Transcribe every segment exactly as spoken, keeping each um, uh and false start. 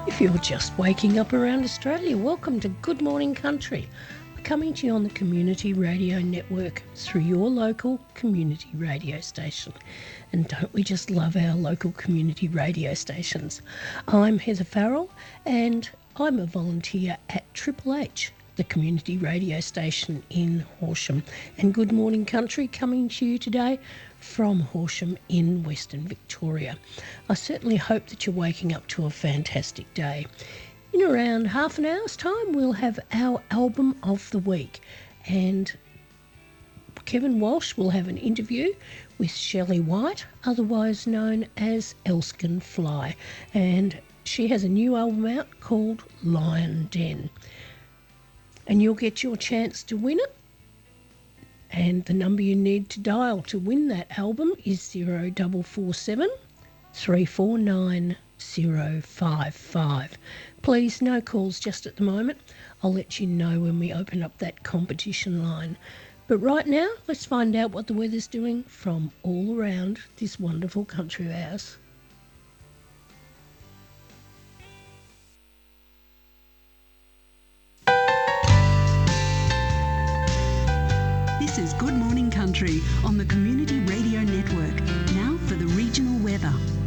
If you're just waking up around Australia, welcome to Good Morning Country. We're coming to you on the Community Radio Network through your local community radio station. And don't we just love our local community radio stations? I'm Heather Farrell and I'm a volunteer at Triple H, the community radio station in Horsham. And Good Morning Country coming to you today from Horsham in Western Victoria. I certainly hope that you're waking up to a fantastic day. In around half an hour's time, we'll have our album of the week, and Kevin Walsh will have an interview with Shelley White, otherwise known as Elskin Fly, and she has a new album out called Lion Den. And you'll get your chance to win it. And the number you need to dial to win that album is zero four four seven, three four nine, zero five five. Please, no calls just at the moment. I'll let you know when we open up that competition line. But right now, let's find out what the weather's doing from all around this wonderful country of ours. This is Good Morning Country on the Community Radio Network. Now for the regional weather.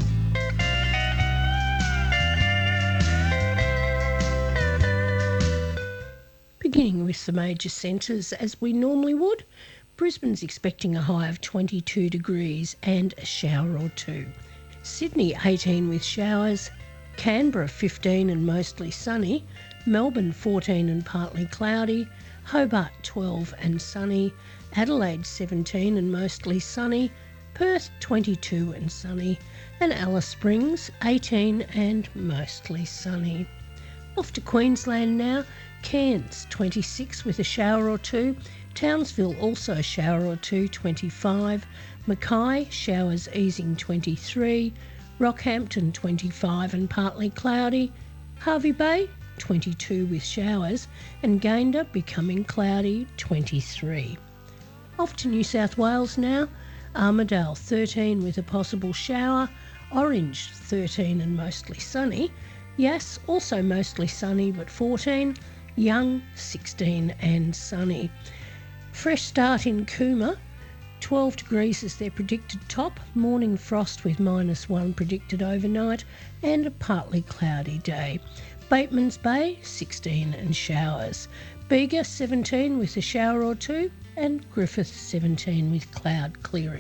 Beginning with the major centres as we normally would, Brisbane's expecting a high of twenty-two degrees and a shower or two. Sydney eighteen with showers, Canberra fifteen and mostly sunny, Melbourne fourteen and partly cloudy, Hobart twelve and sunny, Adelaide seventeen and mostly sunny, Perth twenty-two and sunny, and Alice Springs eighteen and mostly sunny. Off to Queensland now, Cairns twenty-six with a shower or two, Townsville also a shower or two, twenty-five, Mackay showers easing twenty-three, Rockhampton twenty-five and partly cloudy, Hervey Bay twenty-two with showers, and Gayndah becoming cloudy, twenty-three. Off to New South Wales now, Armidale thirteen with a possible shower, Orange thirteen and mostly sunny, Yass also mostly sunny but fourteen, Young sixteen and sunny. Fresh start in Cooma, twelve degrees is their predicted top, morning frost with minus one predicted overnight, and a partly cloudy day. Batemans Bay, sixteen and showers. Bega, seventeen with a shower or two, and Griffith, seventeen with cloud clearing.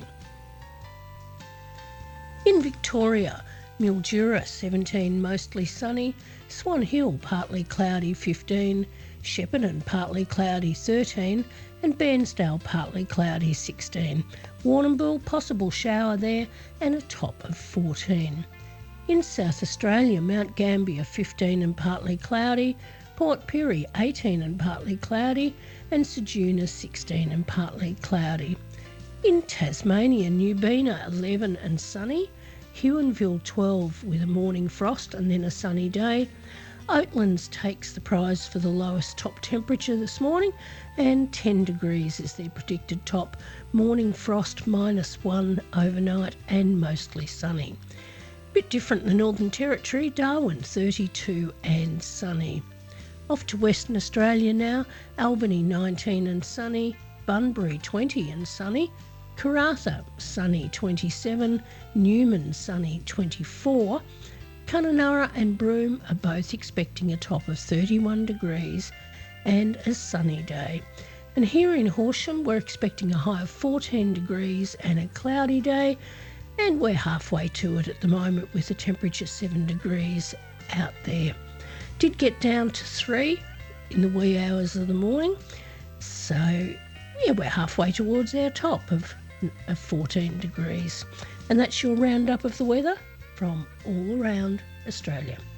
In Victoria, Mildura, seventeen mostly sunny, Swan Hill, partly cloudy, fifteen, Shepparton, partly cloudy, thirteen, and Bairnsdale, partly cloudy, sixteen. Warrnambool, possible shower there, and a top of fourteen. In South Australia, Mount Gambier fifteen and partly cloudy, Port Pirie eighteen and partly cloudy, and Ceduna sixteen and partly cloudy. In Tasmania, Newbina eleven and sunny, Huonville twelve with a morning frost and then a sunny day. Oatlands takes the prize for the lowest top temperature this morning, and ten degrees is their predicted top, morning frost minus one overnight and mostly sunny. Bit different in the Northern Territory, Darwin thirty-two and sunny. Off to Western Australia now, Albany nineteen and sunny, Bunbury twenty and sunny, Karratha sunny twenty-seven, Newman sunny twenty-four, Kununurra and Broome are both expecting a top of thirty-one degrees and a sunny day. And here in Horsham we're expecting a high of fourteen degrees and a cloudy day, and we're halfway to it at the moment with the temperature seven degrees out there. Did get down to three in the wee hours of the morning, so yeah, we're halfway towards our top of, of fourteen degrees. And that's your roundup of the weather from all around Australia.